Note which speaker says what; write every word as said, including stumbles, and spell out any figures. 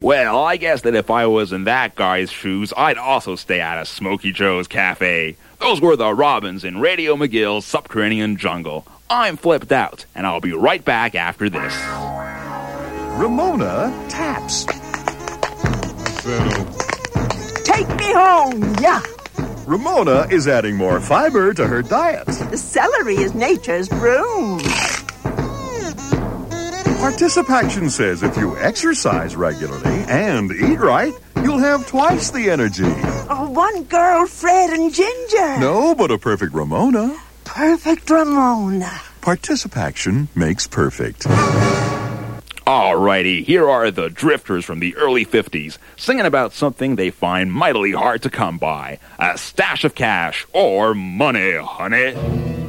Speaker 1: Well, I guess that if I was in that guy's shoes, I'd also stay out of Smokey Joe's Cafe. Those were the Robins in Radio McGill's Subterranean Jungle. I'm flipped out, and I'll be right back after this.
Speaker 2: Ramona taps.
Speaker 3: Take me home, yeah.
Speaker 2: Ramona is adding more fiber to her diet.
Speaker 3: The celery is nature's broom.
Speaker 2: Participaction says if you exercise regularly and eat right, you'll have twice the energy.
Speaker 3: Oh, one girl, Fred and Ginger.
Speaker 2: No, but a perfect Ramona.
Speaker 3: Perfect Ramona.
Speaker 2: Participaction makes perfect.
Speaker 1: Alrighty, here are the Drifters from the early fifties, singing about something they find mightily hard to come by. A stash of cash or money, honey.